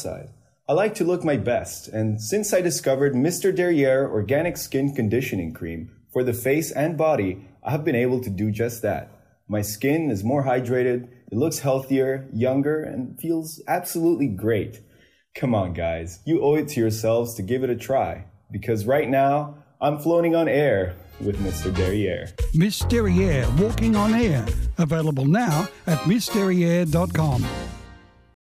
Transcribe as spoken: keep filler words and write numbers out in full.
outside. I like to look my best, and since I discovered Mister Derriere Organic Skin Conditioning Cream for the face and body, I have been able to do just that. My skin is more hydrated, it looks healthier, younger, and feels absolutely great. Come on, guys, you owe it to yourselves to give it a try, because right now, I'm floating on air with Mister Derriere. Miss Derriere Walking on Air. Available now at miss derriere dot com.